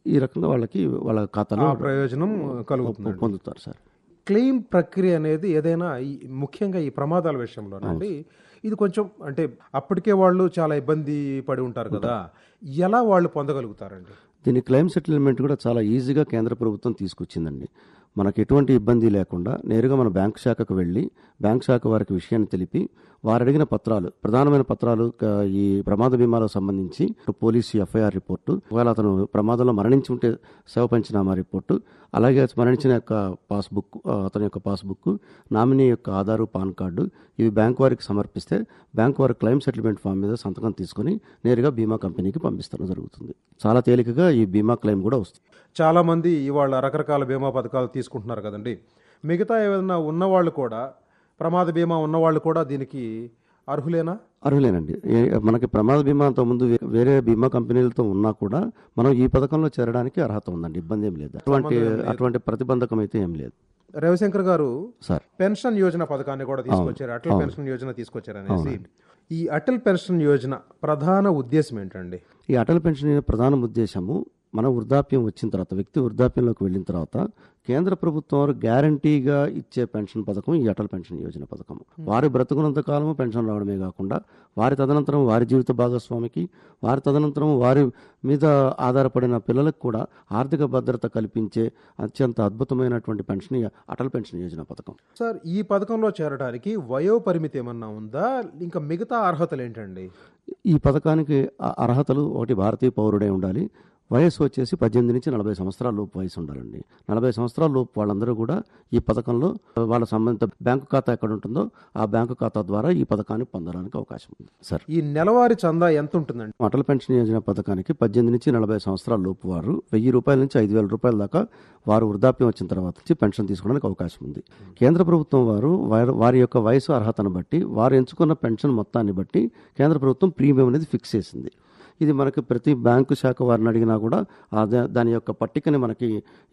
ఈ రకంగా వాళ్ళ ఖాతాలో ప్రయోజనం కలుగుతుంది, పొందుతారు సార్. క్లెయిమ్ ప్రక్రియ అనేది ఏదైనా ముఖ్యంగా ఈ ప్రమాదాల విషయంలోనండి ఇది కొంచెం అంటే అప్పటికే వాళ్ళు చాలా ఇబ్బంది పడి ఉంటారు కదా, ఎలా వాళ్ళు పొందగలుగుతారండి? దీని క్లెయిమ్ సెటిల్మెంట్ కూడా చాలా ఈజీగా కేంద్ర ప్రభుత్వం తీసుకొచ్చిందండి. మనకు ఎటువంటి ఇబ్బంది లేకుండా నేరుగా మన బ్యాంకు శాఖకు వెళ్ళి బ్యాంకు శాఖ వారికి విషయాన్ని తెలిపి వారు అడిగిన పత్రాలు, ప్రధానమైన పత్రాలు ఈ ప్రమాద బీమాలకు సంబంధించి పోలీసు ఎఫ్ఐఆర్ రిపోర్టు, ఒకవేళ అతను ప్రమాదంలో మరణించి ఉంటే శవ పంచనామా రిపోర్టు, అలాగే మరణించిన యొక్క పాస్బుక్, అతని యొక్క పాస్బుక్, నామినీ యొక్క ఆధారు, పాన్ కార్డు, ఇవి బ్యాంకు వారికి సమర్పిస్తే బ్యాంకు వారి క్లెయిమ్ సెటిల్మెంట్ ఫామ్ మీద సంతకం తీసుకొని నేరుగా బీమా కంపెనీకి పంపిస్తడం జరుగుతుంది. చాలా తేలికగా ఈ బీమా క్లెయిమ్ కూడా వస్తుంది. చాలామంది ఇవాళ రకరకాల బీమా పథకాలు తీసుకుంటున్నారు కదండి, మిగతా ఏదైనా ఉన్నవాళ్ళు కూడా, ప్రమాద బీమా ఉన్నవాళ్ళు కూడా దీనికి అర్హులేనా? అర్హులేనండి. మనకి ప్రమాద బీమా అంతకుముందు వేరే బీమా కంపెనీలతో ఉన్నా కూడా మనం ఈ పథకంలో చేరడానికి అర్హత ఉందండి, ఇబ్బంది ఏం లేదు, అటువంటి ప్రతిబంధకం అయితే ఏం లేదు. రవిశంకర్ గారు సార్, పెన్షన్ యోజన పథకాన్ని కూడా తీసుకొచ్చారు, అటల్ పెన్షన్ యోజన తీసుకొచ్చారు అనేసి. ఈ అటల్ పెన్షన్ యోజన ప్రధాన ఉద్దేశం ఏంటండి? ఈ అటల్ పెన్షన్ యోజన ప్రధాన ఉద్దేశము మన వృద్ధాప్యం వచ్చిన తర్వాత, వ్యక్తి వృద్ధాప్యంలోకి వెళ్ళిన తర్వాత కేంద్ర ప్రభుత్వం వారు గ్యారంటీగా ఇచ్చే పెన్షన్ పథకం ఈ అటల్ పెన్షన్ యోజన పథకం. వారి బ్రతుకున్నంత కాలము పెన్షన్ రావడమే కాకుండా వారి తదనంతరం వారి జీవిత భాగస్వామికి, వారి తదనంతరం వారి మీద ఆధారపడిన పిల్లలకు కూడా ఆర్థిక భద్రత కల్పించే అత్యంత అద్భుతమైనటువంటి పెన్షన్ ఈ అటల్ పెన్షన్ యోజన పథకం. సార్, ఈ పథకంలో చేరడానికి వయో పరిమితి ఏమన్నా ఉందా? ఇంకా మిగతా అర్హతలు ఏంటండి? ఈ పథకానికి అర్హతలు ఒకటి, భారతీయ పౌరుడే ఉండాలి, వయసు వచ్చేసి 18 నుంచి 40 సంవత్సరాల లోపు వయసు ఉండాలండి. 40 సంవత్సరాల లోపు వాళ్ళందరూ కూడా ఈ పథకంలో వాళ్ళ సంబంధిత బ్యాంకు ఖాతా ఎక్కడ ఉంటుందో ఆ బ్యాంకు ఖాతా ద్వారా ఈ పథకాన్ని పొందడానికి అవకాశం ఉంది. సార్, ఈ నెలవారీ చందా ఎంత ఉంటుందండి? అటల్ పెన్షన్ యోజన పథకానికి 18 నుంచి 40 సంవత్సరాల లోపు వారు 1000 రూపాయల నుంచి 5000 రూపాయల దాకా వారు వృద్ధాప్యం వచ్చిన తర్వాత నుంచి పెన్షన్ తీసుకోవడానికి అవకాశం ఉంది. కేంద్ర ప్రభుత్వం వారి యొక్క వయసు అర్హతను బట్టి వారు ఎంచుకున్న పెన్షన్ మొత్తాన్ని బట్టి కేంద్ర ప్రభుత్వం ప్రీమియం అనేది ఫిక్స్ చేసింది. ఇది మనకి ప్రతి బ్యాంకు శాఖ వారిని అడిగినా కూడా దాని యొక్క పట్టికని మనకి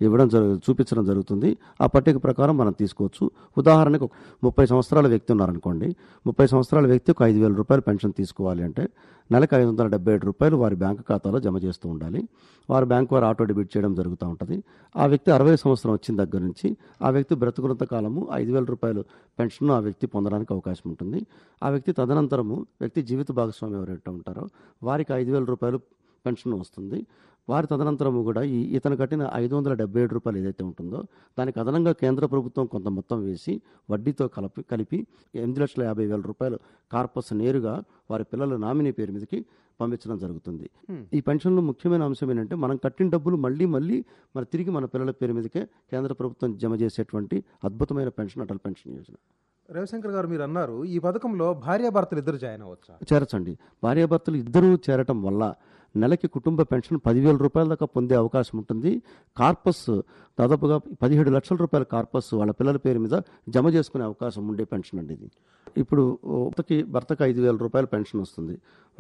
చూపించడం జరుగుతుంది. ఆ పట్టిక ప్రకారం మనం తీసుకోవచ్చు. ఉదాహరణకు 30 సంవత్సరాల వ్యక్తి ఉన్నారనుకోండి, 30 సంవత్సరాల వ్యక్తి ఒక 5000 రూపాయలు పెన్షన్ తీసుకోవాలి అంటే నెలకు 577 రూపాయలు వారి బ్యాంకు ఖాతాలో జమ చేస్తూ ఉండాలి. వారి బ్యాంకు వారు ఆటో డెబిట్ చేయడం జరుగుతూ ఉంటుంది. ఆ వ్యక్తి 60 సంవత్సరం వచ్చిన దగ్గర నుంచి ఆ వ్యక్తి బ్రతుకున్నంత కాలము 5000 రూపాయలు పెన్షన్ ఆ వ్యక్తి పొందడానికి అవకాశం ఉంటుంది. ఆ వ్యక్తి తదనంతరము వ్యక్తి జీవిత భాగస్వామి ఎవరైతే ఉంటారో వారికి 5000 రూపాయలు పెన్షన్ వస్తుంది. వారి తదనంతరము కూడా ఇతను కట్టిన 577 రూపాయలు ఏదైతే ఉంటుందో దానికి అదనంగా కేంద్ర ప్రభుత్వం కొంత మొత్తం వేసి వడ్డీతో కలిపి 8,50,000 రూపాయలు కార్పస్ నేరుగా వారి పిల్లల నామినీ పేరు మీదకి పంపించడం జరుగుతుంది. ఈ పెన్షన్లో ముఖ్యమైన అంశం ఏంటంటే మనం కట్టిన డబ్బులు మళ్ళీ మన తిరిగి మన పిల్లల పేరు మీదకే కేంద్ర ప్రభుత్వం జమ చేసేటువంటి అద్భుతమైన పెన్షన్ అటల్ పెన్షన్ యోజన. రవిశంకర్ గారు, మీరు అన్నారు ఈ పథకంలో భార్యాభర్తలు ఇద్దరు జాయిన్ అవ్వచ్చా? చేరచండి. భార్యాభర్తలు ఇద్దరూ చేరటం వల్ల నెలకి కుటుంబ పెన్షన్ 10,000 రూపాయల దాకా పొందే అవకాశం ఉంటుంది. కార్పస్ దాదాపుగా 17 లక్షల రూపాయల కార్పస్ వాళ్ళ పిల్లల పేరు మీద జమ చేసుకునే అవకాశం ఉండే పెన్షన్ అండి ఇది. ఇప్పుడు భర్తకి 5,000 రూపాయల పెన్షన్ వస్తుంది.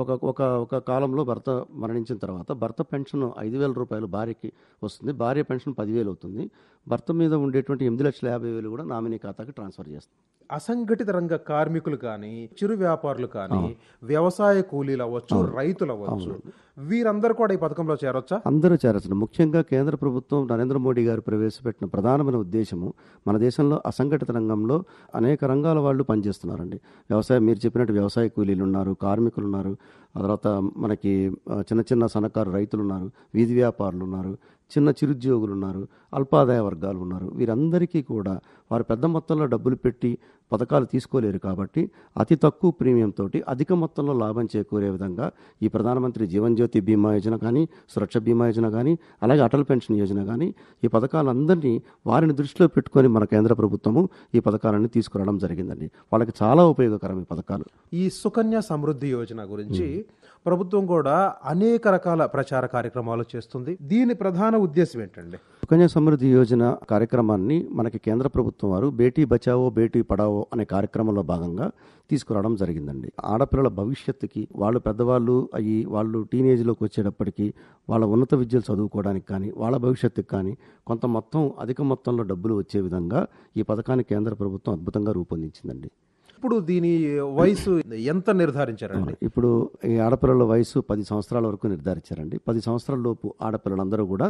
ఒక కాలంలో భర్త మరణించిన తర్వాత భర్త పెన్షన్ 5,000 రూపాయలు భార్యకి వస్తుంది. భార్య పెన్షన్ 10,000 అవుతుంది. భర్త మీద ఉండేటువంటి 8,50,000 కూడా నామినీ ఖాతాకి ట్రాన్స్ఫర్ చేస్తుంది. అసంఘటిత రంగ కార్మికులు కానీ, చిరు వ్యాపారులు కానీ, వ్యవసాయ కూలీలు అవ్వచ్చు, రైతులు అవ్వచ్చు, వీరందరూ కూడా ఈ పథకంలో చేరొచ్చా? అందరూ చేరొచ్చు. ముఖ్యంగా కేంద్ర ప్రభుత్వం నరేంద్ర మోడీ గారు ప్రవేశపెట్టిన ప్రధానమైన ఉద్దేశము మన దేశంలో అసంఘటిత రంగంలో అనేక రంగాల వాళ్ళు పనిచేస్తున్నారండి. మీరు చెప్పినట్టు వ్యవసాయ కూలీలు ఉన్నారు, కార్మికులు ఉన్నారు, ఆ తర్వాత మనకి చిన్న సన్నకారు రైతులు ఉన్నారు, వీధి వ్యాపారులు ఉన్నారు, చిన్న చిరుద్యోగులు ఉన్నారు, అల్పాదాయ వర్గాలు ఉన్నారు. వీరందరికీ కూడా వారు పెద్ద మొత్తంలో డబ్బులు పెట్టి పథకాలు తీసుకోలేరు కాబట్టి అతి తక్కువ ప్రీమియం తోటి అధిక మొత్తంలో లాభం చేకూరే విధంగా ఈ ప్రధానమంత్రి జీవన్ జ్యోతి బీమా యోజన కానీ, సురక్ష బీమా యోజన కానీ, అలాగే అటల్ పెన్షన్ యోజన కానీ ఈ పథకాలందరినీ వారిని దృష్టిలో పెట్టుకొని మన కేంద్ర ప్రభుత్వము ఈ పథకాలన్నీ తీసుకురావడం జరిగిందండి. వాళ్ళకి చాలా ఉపయోగకరం ఈ పథకాలు. ఈ సుకన్య సమృద్ధి యోజన గురించి ప్రభుత్వం కూడా అనేక రకాల ప్రచార కార్యక్రమాలు చేస్తుంది. దీని ప్రధాన ఉద్దేశం ఏంటండి? సుకన్య సమృద్ధి యోజన కార్యక్రమాన్ని మనకి కేంద్ర ప్రభుత్వం వారు బేటీ బచావో బేటీ పడావో అనే కార్యక్రమంలో భాగంగా తీసుకురావడం జరిగిందండి. ఆడపిల్లల భవిష్యత్తుకి వాళ్ళు పెద్దవాళ్ళు వాళ్ళు టీనేజ్లోకి వచ్చేటప్పటికి వాళ్ళ ఉన్నత విద్యలు చదువుకోవడానికి కానీ, వాళ్ళ భవిష్యత్తుకి కానీ కొంత మొత్తం అధిక మొత్తంలో డబ్బులు వచ్చే విధంగా ఈ పథకాన్ని కేంద్ర ప్రభుత్వం అద్భుతంగా రూపొందించిందండి. ఇప్పుడు దీని వయసు ఎంత నిర్ధారించారండి? ఇప్పుడు ఈ ఆడపిల్లల వయసు 10 సంవత్సరాల వరకు నిర్ధారించారండి. 10 సంవత్సరాల లోపు ఆడపిల్లలందరూ కూడా